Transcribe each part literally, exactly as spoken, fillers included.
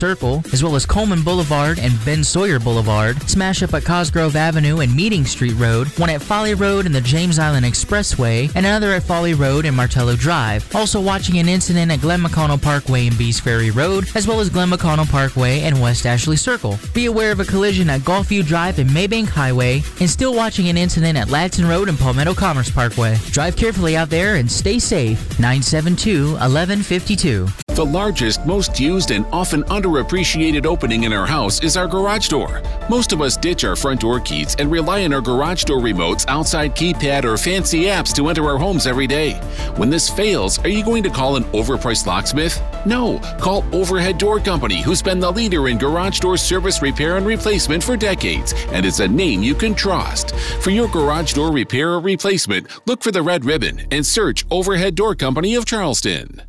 Circle, as well as Coleman Boulevard and Ben Sawyer Boulevard, smash up at Cosgrove Avenue and Meeting Street Road, one at Folly Road and the James Island Expressway, and another at Folly Road and Martello Drive. Also watching an incident at Glen McConnell Parkway and Bees Ferry Road, as well as Glen McConnell Parkway and West Ashley Circle. Be aware of a collision at Gulfview Drive and Maybank Highway, and still watching an incident at Ladson Road and Palmetto Commerce Parkway. Drive carefully out there and stay safe. nine seven two, one one five two. The largest, most used, and often underappreciated opening in our house is our garage door. Most of us ditch our front door keys and rely on our garage door remotes, outside keypad, or fancy apps to enter our homes every day. When this fails, are you going to call an overpriced locksmith? No, call Overhead Door Company, who's been the leader in garage door service, repair, and replacement for decades, and it's a name you can trust. For your garage door repair or replacement, look for the red ribbon and search Overhead Door Company of Charleston.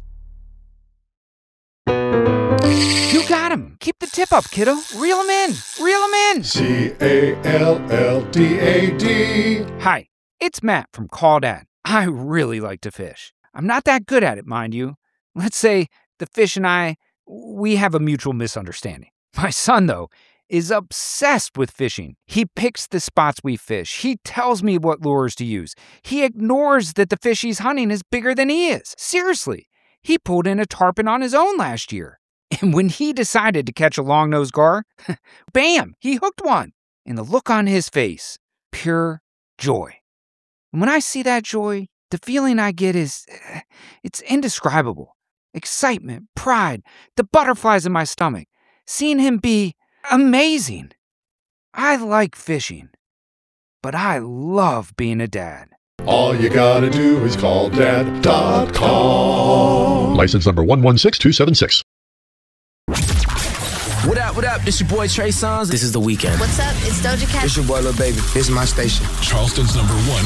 You got him. Keep the tip up, kiddo. Reel him in. Reel him in. C A L L D A D. Hi, it's Matt from Call Dad. I really like to fish. I'm not that good at it, mind you. Let's say the fish and I, we have a mutual misunderstanding. My son, though, is obsessed with fishing. He picks the spots we fish. He tells me what lures to use. He ignores that the fish he's hunting is bigger than he is. Seriously, he pulled in a tarpon on his own last year. And when he decided to catch a long-nosed gar, bam, he hooked one. And the look on his face, pure joy. And when I see that joy, the feeling I get is, it's indescribable. Excitement, pride, the butterflies in my stomach. Seeing him be amazing. I like fishing, but I love being a dad. All you gotta do is call dad dot com. License number one one six two seven six. What up, what up? This your boy Trey Songz. This is The Weeknd. What's up? It's Doja Cat. This your boy Lil Baby. This is my station. Charleston's number one